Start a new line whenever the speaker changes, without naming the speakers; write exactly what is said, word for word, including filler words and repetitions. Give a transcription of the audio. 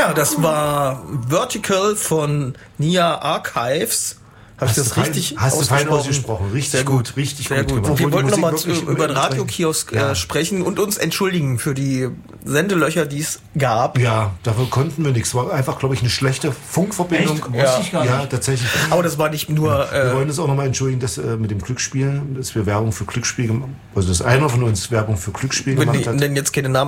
Ja, das war Vertical von Nia Archives. Habe ich das richtig
Hast du fein
ausgesprochen?
ausgesprochen. Richtig
Sehr gut,
gut, richtig
sehr
gut.
gut. Und wir wollten nochmal über den Radiokiosk
ja.
äh, sprechen und uns entschuldigen für die Sendelöcher, die es gab.
Ja, dafür konnten wir nichts. War einfach, glaube ich, eine schlechte Funkverbindung.
Echt? Ja. Ich gar nicht.
Ja, tatsächlich.
Aber das war nicht nur...
Ja. Wir
Äh,
wollen uns auch nochmal entschuldigen, dass äh, mit dem Glücksspiel, dass wir Werbung für Glücksspiel gemacht haben. Also, dass einer von uns Werbung für Glücksspiel
wenn
gemacht
die,
hat.
denn jetzt keine Namen